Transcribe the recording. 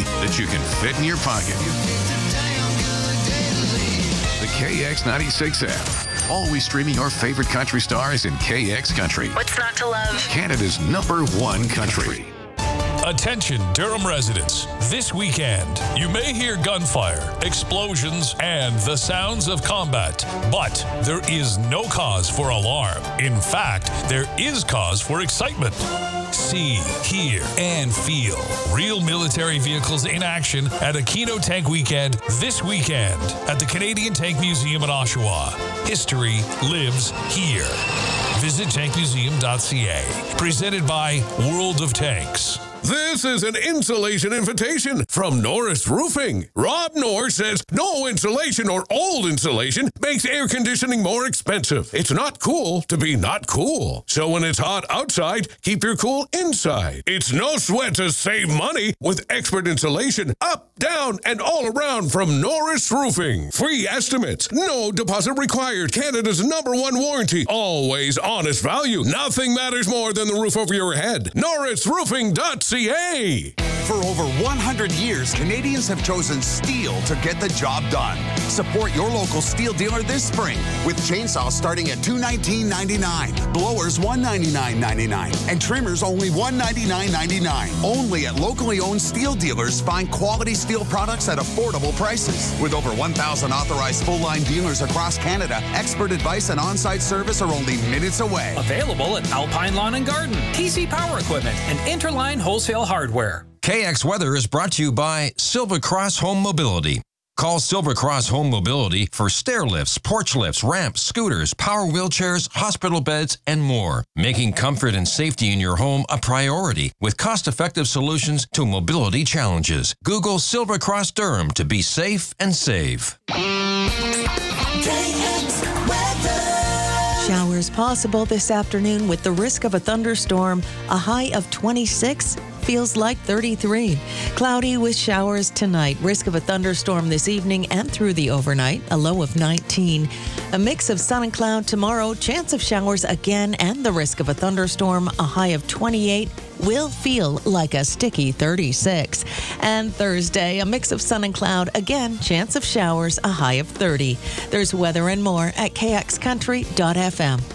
that you can fit in your pocket. The KX96 app. Always streaming your favorite country stars in KX Country. What's not to love? Canada's #1 country. Attention, Durham residents. This weekend, you may hear gunfire, explosions, and the sounds of combat. But there is no cause for alarm. In fact, there is cause for excitement. See, hear, and feel real military vehicles in action at Aquino Tank Weekend this weekend at the Canadian Tank Museum in Oshawa. History lives here. Visit tankmuseum.ca. Presented by World of Tanks. This is an insulation invitation from Norris Roofing. Rob Norris says no insulation or old insulation makes air conditioning more expensive. It's not cool to be not cool. So when it's hot outside, keep your cool inside. It's no sweat to save money with expert insulation up, down, and all around from Norris Roofing. Free estimates, no deposit required. Canada's #1 warranty. Always honest value. Nothing matters more than the roof over your head. NorrisRoofing.ca. For over 100 years, Canadians have chosen steel to get the job done. Support your local steel dealer this spring with chainsaws starting at $219.99, blowers $199.99, and trimmers only $199.99. Only at locally owned steel dealers. Find quality steel products at affordable prices. With over 1,000 authorized full-line dealers across Canada, expert advice and on-site service are only minutes away. Available at Alpine Lawn and Garden, TC Power Equipment, and Interline Wholesale Hardware. KX Weather is brought to you by Silver Cross Home Mobility. Call Silver Cross Home Mobility for stair lifts, porch lifts, ramps, scooters, power wheelchairs, hospital beds, and more. Making comfort and safety in your home a priority with cost-effective solutions to mobility challenges. Google Silver Cross Durham to be safe and save. KX Weather. Showers possible this afternoon with the risk of a thunderstorm. A high of 26. Feels like 33. Cloudy with showers tonight. Risk of a thunderstorm this evening and through the overnight. A low of 19. A mix of sun and cloud tomorrow. Chance of showers again and the risk of a thunderstorm. A high of 28. Will feel like a sticky 36. And Thursday, a mix of sun and cloud. Again, chance of showers. A high of 30. There's weather and more at kxcountry.fm.